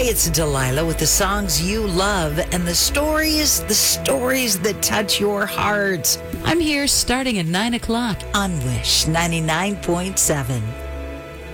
it's Delilah with the songs you love and the stories that touch your heart I'm here starting at 9 o'clock. on Wish 99.7.